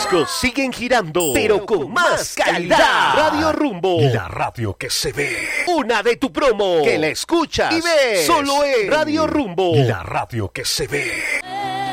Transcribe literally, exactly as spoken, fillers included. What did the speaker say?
discos siguen girando, pero con más calidad. Radio Rumbo, la radio que se ve. Una de tu promo, que la escuchas y ves. Solo es Radio Rumbo, la radio que se ve.